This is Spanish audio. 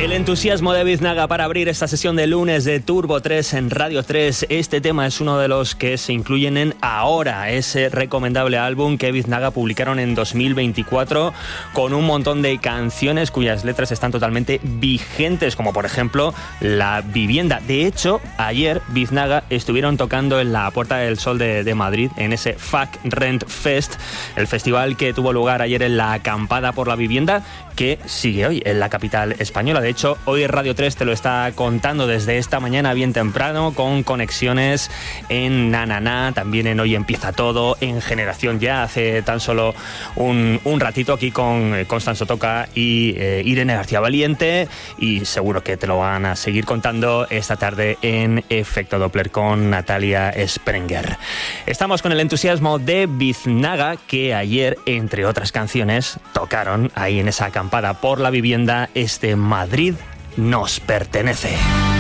El entusiasmo de Biznaga para abrir esta sesión de lunes de Turbo 3 en Radio 3. Este tema es uno de los que se incluyen en Ahora, ese recomendable álbum que Biznaga publicaron en 2024 con un montón de canciones cuyas letras están totalmente vigentes, como por ejemplo La Vivienda. De hecho, ayer Biznaga estuvieron tocando en la Puerta del Sol de Madrid, en ese Fuck Rent Fest, el festival que tuvo lugar ayer en la Acampada por la Vivienda, que sigue hoy en la capital española. De hecho, hoy Radio 3 te lo está contando desde esta mañana bien temprano, con conexiones en Na, también en Hoy Empieza Todo, en Generación Ya, hace tan solo un ratito aquí con Constanzo Toca y Irene García Valiente, y seguro que te lo van a seguir contando esta tarde en Efecto Doppler con Natalia Sprenger. Estamos con el entusiasmo de Biznaga, que ayer, entre otras canciones, tocaron ahí en esa acampada por la Vivienda este Madrid nos pertenece.